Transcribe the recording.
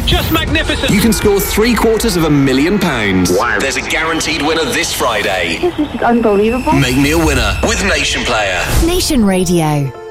Just magnificent. You can score £750,000. Wow. There's a guaranteed winner this Friday. This is unbelievable. Make me a winner with Nation Player. Nation Radio.